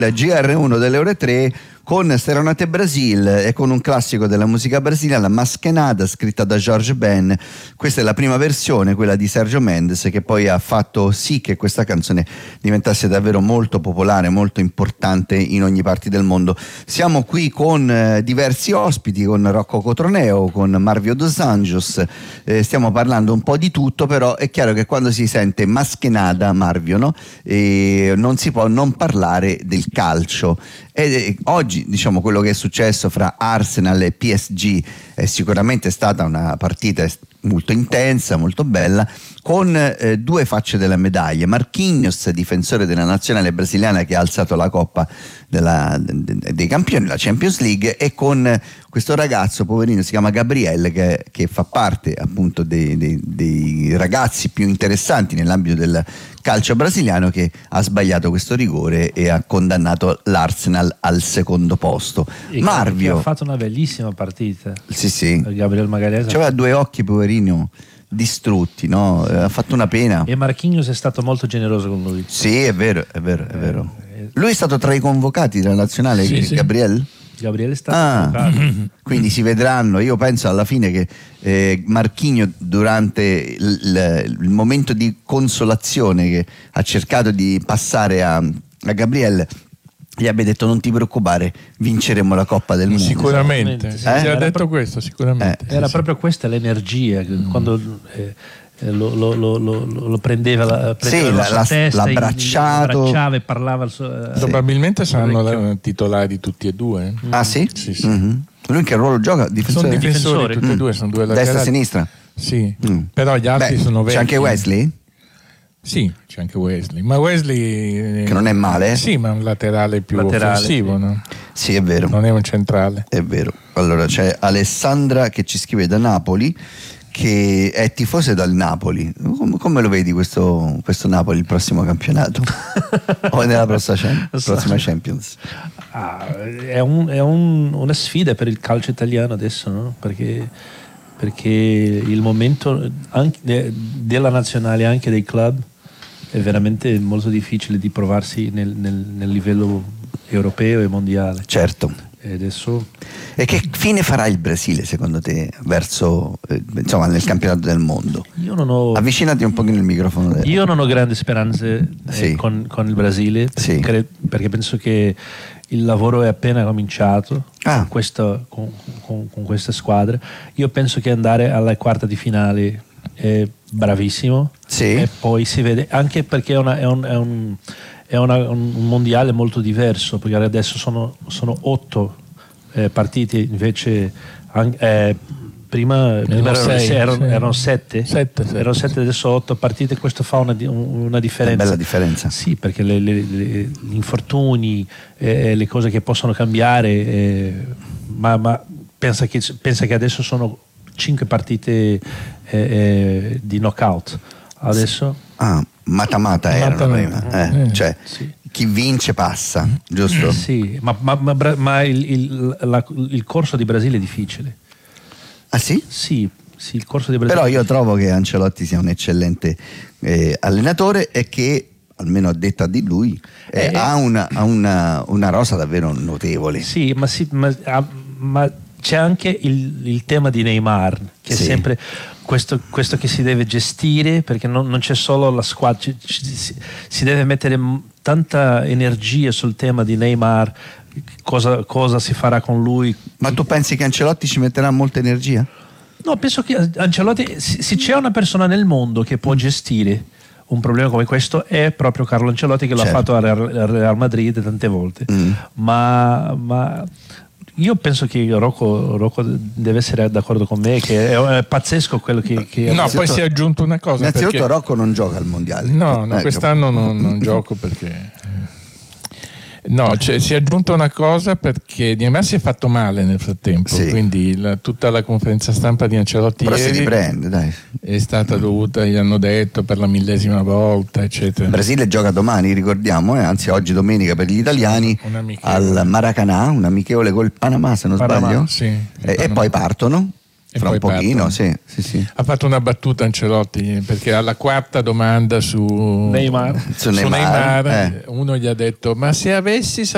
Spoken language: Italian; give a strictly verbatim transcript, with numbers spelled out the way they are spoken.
la G R uno delle ore tre con Serenate Brasil e con un classico della musica brasiliana, Masquenada, scritta da Jorge Ben. Questa è la prima versione, quella di Sergio Mendes, che poi ha fatto sì che questa canzone diventasse davvero molto popolare, molto importante in ogni parte del mondo. Siamo qui con eh, diversi ospiti, con Rocco Cotroneo, con Marvio Dos Anjos, eh, stiamo parlando un po' di tutto, però è chiaro che quando si sente Masquenada, Marvio, no? E non si può non parlare del calcio. E oggi, diciamo, quello che è successo fra Arsenal e P S G è sicuramente stata una partita molto intensa, molto bella, con eh, due facce della medaglia. Marquinhos, difensore della nazionale brasiliana che ha alzato la coppa della, de, de, dei campioni, la Champions League, e con questo ragazzo poverino, si chiama Gabriel, che, che fa parte appunto dei, dei, dei ragazzi più interessanti nell'ambito del calcio brasiliano, che ha sbagliato questo rigore e ha condannato l'Arsenal al secondo posto. E Marvio ha fatto una bellissima partita. Sì, sì. Gabriel Magalhães c'aveva due occhi, poverino, distrutti, no? Ha fatto una pena. E Marquinhos è stato molto generoso con lui. Sì, è vero, è vero, è vero. Lui è stato tra i convocati della nazionale, sì, Gabriel? Sì. Gabriele è stato ah, convocato. Quindi si vedranno. Io penso alla fine che eh, Marquinhos, durante il, il, il momento di consolazione che ha cercato di passare a, a Gabriel, gli abbia detto: non ti preoccupare, vinceremo la Coppa del Mondo. Sicuramente, eh? si ha detto pro- questo sicuramente. Eh, era sì, proprio questa l'energia mm. quando eh, Lo, lo, lo, lo, lo prendeva, la, prendeva sì, la, la sua la, testa, l'abbracciato, abbracciava e parlava al suo, eh, probabilmente sì, saranno titolari tutti e due. Ah sì? Sì, sì. Mm-hmm. Lui in che ruolo gioca? Difensore? Sono difensori, difensori. tutti e mm. due, sono due laterali. Destra e sinistra? Sì, mm. però gli altri Beh, sono vecchi. C'è anche Wesley? Sì, c'è anche Wesley, ma Wesley che non è male, eh? Sì, ma è un laterale più laterale, offensivo, sì. no? Sì, è vero. Non è un centrale. È vero. Allora c'è Alessandra che ci scrive da Napoli, che è tifosa del Napoli. Come, come lo vedi questo, questo Napoli il prossimo campionato? O nella prossima, prossima Champions? Ah, è un, è un, una sfida per il calcio italiano adesso, no? Perché, perché il momento anche de, della nazionale, anche dei club, è veramente molto difficile di provarsi nel, nel, nel livello europeo e mondiale. Certo. E adesso... E che fine farà il Brasile secondo te verso eh, insomma nel campionato del mondo? Io non ho, avvicinati un pochino il microfono. Del... Io non ho grandi speranze sì. eh, con, con il Brasile, sì. perché, perché penso che il lavoro è appena cominciato ah. con, questa, con, con, con questa squadra. Io penso che andare alla quarta di finale è bravissimo, sì. E poi si vede anche perché è, una, è, un, è, un, è una, un mondiale molto diverso, perché adesso sono, sono otto eh, partite, invece eh, prima, prima erano, sei, erano, sì. erano sette, sette, sette erano sette, adesso otto partite. Questo fa una, una differenza, una bella differenza. Sì, perché le, le, le, gli infortuni, eh, le cose che possono cambiare, eh, ma, ma pensa, che, pensa che adesso sono cinque partite eh, eh, di knockout adesso. Ah, mata-mata erano prima, eh, eh, cioè sì. Chi vince passa, giusto? Sì, ma, ma, ma, ma il, il, la, il corso di Brasile è difficile. Ah sì? Sì, sì, il corso di Brasile. Però io trovo che Ancelotti sia un eccellente eh, allenatore e che, almeno a detta di lui, eh, eh, ha, una, ha una, una rosa davvero notevole. Sì, ma, sì, ma, ma c'è anche il, il tema di Neymar, che sì. è sempre questo, questo che si deve gestire, perché non, non c'è solo la squadra, ci, ci, si, si deve mettere tanta energia sul tema di Neymar, cosa, cosa si farà con lui. Ma tu pensi che Ancelotti ci metterà molta energia? No, penso che Ancelotti, se c'è una persona nel mondo che può gestire un problema come questo, è proprio Carlo Ancelotti, che certo. l'ha fatto al Real Madrid tante volte. Mm. Ma, ma io penso che Rocco, Rocco deve essere d'accordo con me, che è, è pazzesco quello che, che no, poi si è aggiunto una cosa. Innanzitutto perché... Rocco non gioca al mondiale. No, no, ecco. quest'anno non, non gioco perché... No, cioè, si è aggiunta una cosa, perché Neymar si è fatto male nel frattempo, sì. quindi la, tutta la conferenza stampa di Ancelotti però ieri si riprende, dai. È stata dovuta, gli hanno detto, per la millesima volta, eccetera. Il Brasile gioca domani, ricordiamo, eh, anzi oggi domenica per gli italiani al Maracanã, un amichevole col Panama, se non Panama, sbaglio, sì, e, Panama. e poi partono. E fra un pochino, sì, sì, sì. Ha fatto una battuta Ancelotti, perché alla quarta domanda su Neymar, su Neymar, Neymar eh. uno gli ha detto: ma se avessi